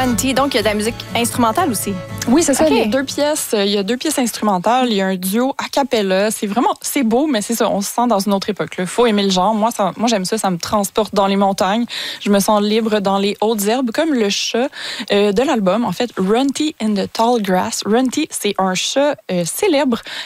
Runty. Donc, il y a de la musique instrumentale aussi. Oui, c'est ça. Okay. Il y a deux pièces instrumentales. Il y a un duo a cappella. C'est beau, mais c'est ça. On se sent dans une autre époque. Il faut aimer le genre. Moi, j'aime ça. Ça me transporte dans les montagnes. Je me sens libre dans les hautes herbes, comme le chat de l'album. En fait, Runty in the Tall Grass. Runty, c'est un chat célèbre